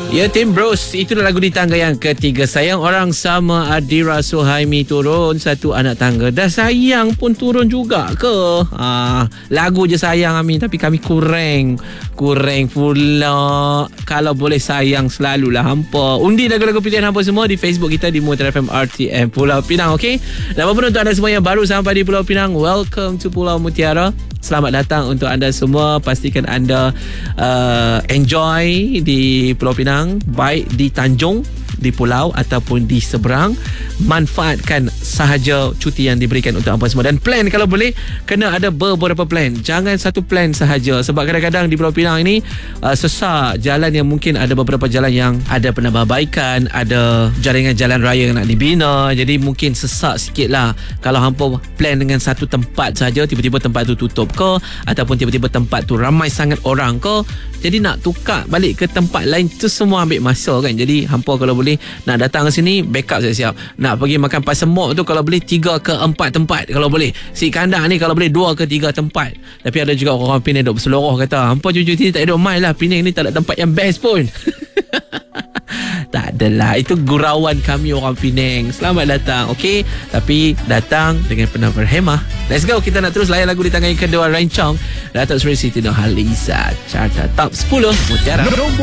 Ya, Tim Bros, itulah lagu di tangga yang ketiga. Sayang orang sama Adira Suhaimi turun satu anak tangga. Dah sayang pun turun juga ke? Lagu je sayang Amin, tapi kami kurang pula. Kalau boleh sayang selalulah hampa. Undi lagu-lagu pilihan hampa semua di Facebook kita di Mutar FM RTM Pulau Pinang, okey? Dan apa pun untuk anda semua yang baru sampai di Pulau Pinang, welcome to Pulau Mutiara. Selamat datang untuk anda semua. Pastikan anda enjoy di Pulau Pinang, baik di Tanjung, di pulau ataupun di seberang. Manfaatkan sahaja cuti yang diberikan untuk hampa semua. Dan plan kalau boleh kena ada beberapa plan. Jangan satu plan sahaja, sebab kadang-kadang di Pulau Pinang ini sesak jalan yang mungkin ada beberapa jalan yang ada penambahbaikan, ada jaringan jalan raya yang nak dibina. Jadi mungkin sesak sikit lah kalau hampa plan dengan satu tempat sahaja, tiba-tiba tempat tu tutup ke, ataupun tiba-tiba tempat tu ramai sangat orang ke. Jadi nak tukar balik ke tempat lain tu semua ambil masa kan. Jadi hampa kalau boleh nak datang ke sini, backup siap-siap. Nak pergi makan pasemok tu kalau boleh 3 ke 4 tempat kalau boleh. Si kandang ni kalau boleh 2 ke 3 tempat. Tapi ada juga orang Penang duk berseluruh kata, hampa cuti tak ada main lah, Penang ni tak ada tempat yang best pun. Tak adalah, itu gurauan kami orang Penang. Selamat datang, okey? Tapi datang dengan penuh berhemah. Let's go, kita nak terus layan lagu di tangan yang kedua, Rancong Datuk Seri Siti Nurhaliza, Carta Top 10 Mutiara.